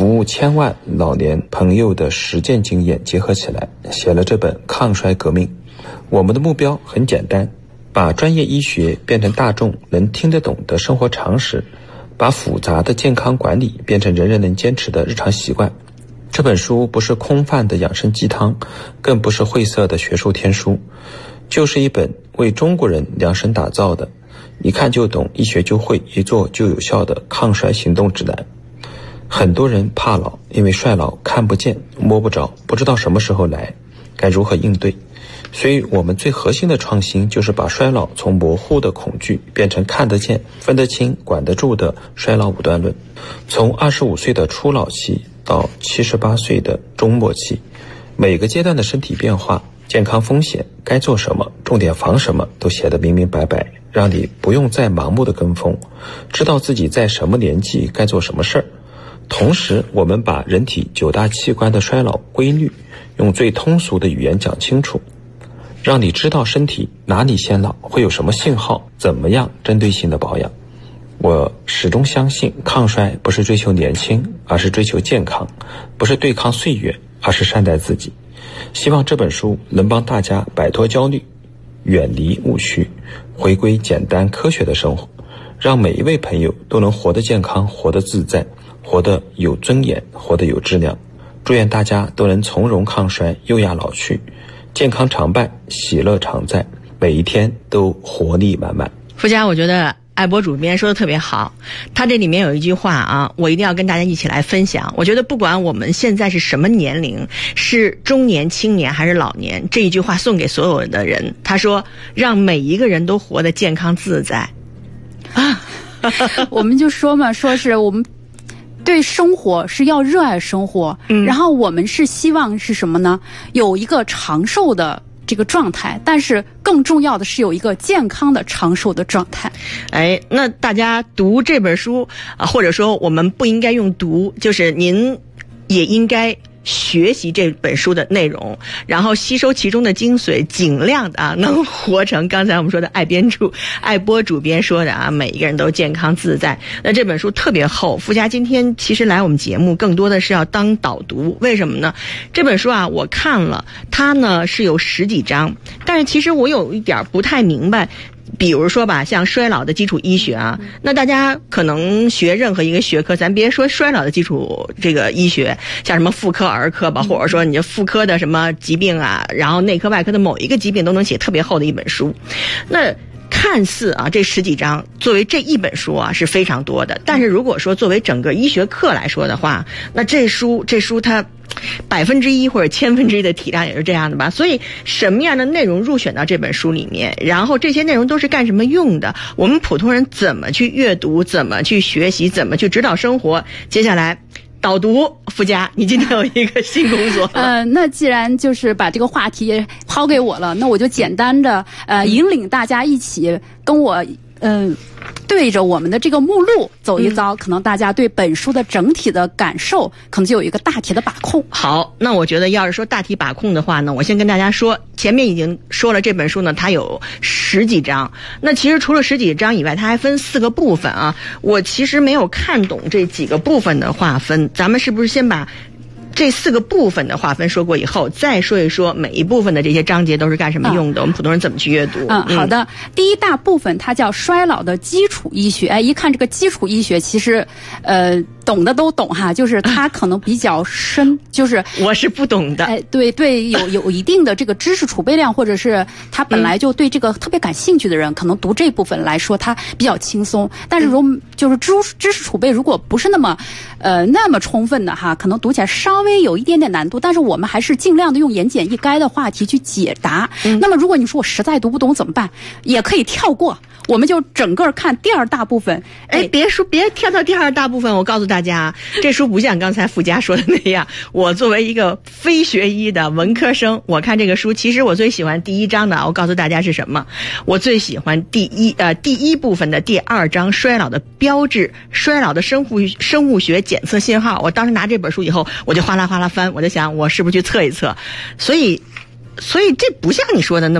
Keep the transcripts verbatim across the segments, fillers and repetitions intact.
服务千万老年朋友的实践经验结合起来，写了这本《抗衰革命》。我们的目标很简单，把专业医学变成大众能听得懂的生活常识，把复杂的健康管理变成人人能坚持的日常习惯。这本书不是空泛的养生鸡汤，更不是晦涩的学术天书，就是一本为中国人量身打造的一看就懂、一学就会、一做就有效的抗衰行动指南。很多人怕老，因为衰老看不见、摸不着，不知道什么时候来，该如何应对。所以我们最核心的创新就是把衰老从模糊的恐惧变成看得见、分得清、管得住的衰老五段论。从二十五岁的初老期到七十八岁的中末期，每个阶段的身体变化、健康风险、该做什么、重点防什么都写得明明白白，让你不用再盲目的跟风，知道自己在什么年纪该做什么事儿。同时我们把人体九大器官的衰老规律用最通俗的语言讲清楚，让你知道身体哪里先老，会有什么信号，怎么样针对性的保养。我始终相信，抗衰不是追求年轻，而是追求健康；不是对抗岁月，而是善待自己。希望这本书能帮大家摆脱焦虑，远离误区，回归简单科学的生活，让每一位朋友都能活得健康，活得自在，活得有尊严，活得有质量。祝愿大家都能从容抗衰，优雅老去，健康常伴，喜乐常在，每一天都活力满满。 傅家，我觉得艾博主编说的特别好，他这里面有一句话啊，我一定要跟大家一起来分享。我觉得不管我们现在是什么年龄，是中年、青年还是老年，这一句话送给所有的人。他说，让每一个人都活得健康自在啊。我们就说嘛，说是我们对生活是要热爱生活，嗯，然后我们是希望是什么呢？有一个长寿的这个状态，但是更重要的是有一个健康的长寿的状态。 哎，那大家读这本书啊，或者说我们不应该用读，就是您也应该学习这本书的内容，然后吸收其中的精髓，尽量的啊能活成刚才我们说的艾编主艾波主编说的啊，每一个人都健康自在。那这本书特别厚，傅家今天其实来我们节目更多的是要当导读，为什么呢？这本书啊我看了，它呢是有十几章，但是其实我有一点不太明白。比如说吧，像衰老的基础医学啊，那大家可能学任何一个学科，咱别说衰老的基础这个医学，像什么妇科、儿科吧，或者说你这妇科的什么疾病啊，然后内科、外科的某一个疾病都能写特别厚的一本书。那看似啊，这十几章作为这一本书啊是非常多的，但是如果说作为整个医学课来说的话，那这书这书它百分之一或者千分之一的体量也是这样的吧。所以什么样的内容入选到这本书里面，然后这些内容都是干什么用的，我们普通人怎么去阅读，怎么去学习，怎么去指导生活。接下来导读，傅家，你今天有一个新工作。 呃，那既然就是把这个话题抛给我了，那我就简单的呃引领大家一起跟我嗯、呃、对着我们的这个目录走一遭、嗯，可能大家对本书的整体的感受可能就有一个大体的把控。 好，那我觉得要是说大体把控的话呢，我先跟大家说，前面已经说了这本书呢它有十几章，那其实除了十几章以外，它还分四个部分啊。我其实没有看懂这几个部分的划分，咱们是不是先把这四个部分的划分说过以后，再说一说每一部分的这些章节都是干什么用的、嗯、我们普通人怎么去阅读。 嗯，好的、嗯、第一大部分它叫衰老的基础医学。哎，一看这个基础医学，其实呃懂的都懂哈，就是它可能比较深，就是我是不懂的。 哎，对对，有有一定的这个知识储备量，或者是他本来就对这个特别感兴趣的人，嗯、可能读这部分来说它比较轻松。但是如果就是知知识储备如果不是那么呃那么充分的哈，可能读起来稍微有一点点难度。但是我们还是尽量的用言简意赅的话题去解答。嗯、那么如果你说我实在读不懂怎么办？也可以跳过。我们就整个看第二大部分。 哎，别说别跳到第二大部分，我告诉大家，这书不像刚才傅家说的那样。我作为一个非学医的文科生，我看这个书，其实我最喜欢第一章的。我告诉大家是什么？我最喜欢第一呃第一部分的第二章，衰老的标志，衰老的生物生物学检测信号。我当时拿这本书以后，我就哗啦哗啦翻，我就想我是不是去测一测。所以，所以这不像你说的那么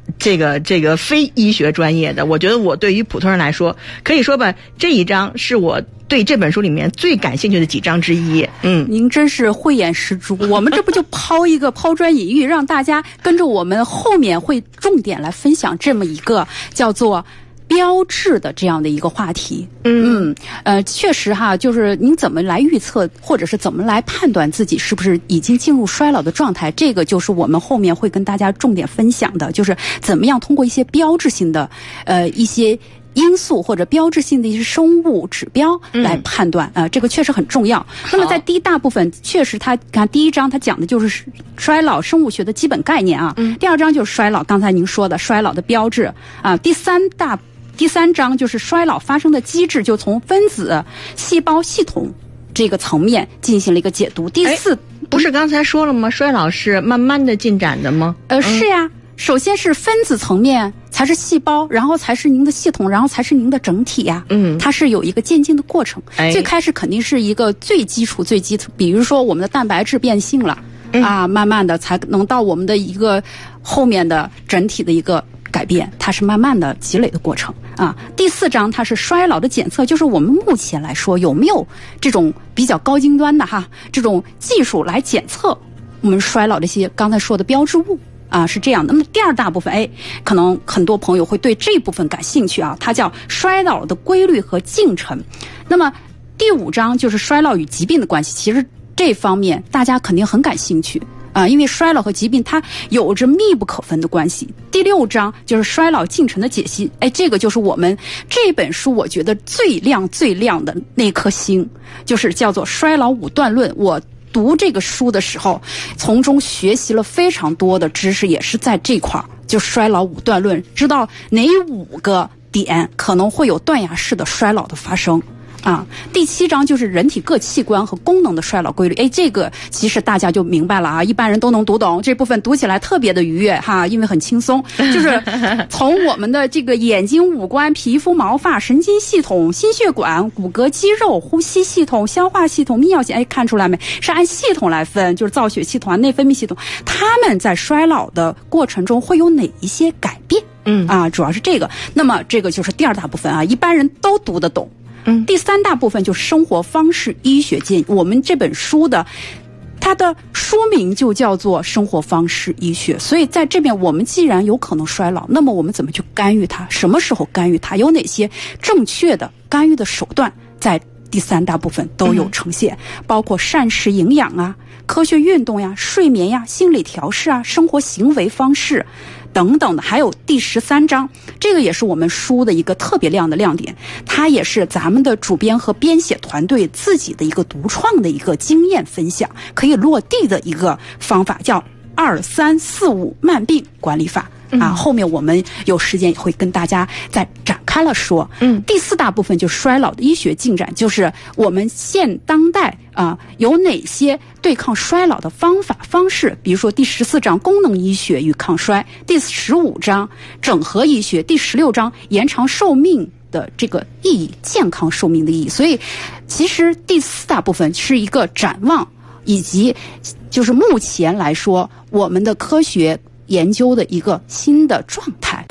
这个这个非医学专业的，我觉得我对于普通人来说，可以说吧，这一章是我对这本书里面最感兴趣的几章之一。嗯， 您真是慧眼识珠。我们这不就抛一个抛砖引玉，让大家跟着我们后面会重点来分享这么一个叫做标志的这样的一个话题。嗯嗯呃，确实哈，就是您怎么来预测，或者是怎么来判断自己是不是已经进入衰老的状态，这个就是我们后面会跟大家重点分享的，就是怎么样通过一些标志性的呃一些因素或者标志性的一些生物指标来判断啊、嗯呃，这个确实很重要。那么在第一大部分，确实它看第一章它讲的就是衰老生物学的基本概念啊，嗯、第二章就是衰老，刚才您说的衰老的标志啊，第三大。第三章就是衰老发生的机制，就从分子、细胞系统这个层面进行了一个解读。第四， 不是刚才说了吗？衰老是慢慢的进展的吗？ 呃，是呀。首先是分子层面，才是细胞，然后才是您的系统，然后才是您的整体呀。嗯，它是有一个渐进的过程。哎，最开始肯定是一个最基础、最基础，比如说我们的蛋白质变性了、嗯、啊，慢慢的才能到我们的一个后面的整体的一个改变，它是慢慢的积累的过程啊。第四章它是衰老的检测，就是我们目前来说有没有这种比较高精端的哈这种技术来检测我们衰老的一些刚才说的标志物啊，是这样的。那么第二大部分，哎，可能很多朋友会对这部分感兴趣啊，它叫衰老的规律和进程。那么第五章就是衰老与疾病的关系，其实这方面大家肯定很感兴趣。啊，因为衰老和疾病它有着密不可分的关系。第六章就是衰老进程的解析，哎，这个就是我们这本书我觉得最亮最亮的那颗星，就是叫做《衰老五段论》。我读这个书的时候，从中学习了非常多的知识，也是在这块儿，就衰老五段论，知道哪五个点可能会有断崖式的衰老的发生。啊，第七章就是人体各器官和功能的衰老规律。哎，这个其实大家就明白了啊，一般人都能读懂。这部分读起来特别的愉悦哈，因为很轻松。就是从我们的这个眼睛、五官、皮肤、毛发、神经系统、心血管、骨骼、肌肉、呼吸系统、消化系统、泌尿系统，哎，看出来没？是按系统来分，就是造血系统啊、内分泌系统，他们在衰老的过程中会有哪一些改变？嗯啊，主要是这个。那么这个就是第二大部分啊，一般人都读得懂。嗯，第三大部分就是生活方式医学建议。我们这本书的它的书名就叫做生活方式医学，所以在这边我们既然有可能衰老，那么我们怎么去干预它，什么时候干预它，有哪些正确的干预的手段，在第三大部分都有呈现、嗯、包括膳食营养啊、科学运动呀、睡眠呀、心理调试啊、生活行为方式等等的。还有第十三章，这个也是我们书的一个特别亮的亮点，它也是咱们的主编和编写团队自己的一个独创的一个经验分享，可以落地的一个方法，叫二三四五慢病管理法。啊，后面我们有时间也会跟大家再展开了说。嗯，第四大部分就是衰老的医学进展，就是我们现当代啊有哪些对抗衰老的方法方式，比如说第十四章功能医学与抗衰，第十五章整合医学，第十六章延长寿命的这个意义，健康寿命的意义。所以其实第四大部分是一个展望，以及就是目前来说我们的科学研究的一个新的状态。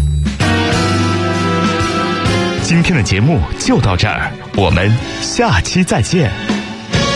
今天的节目就到这儿，我们下期再见。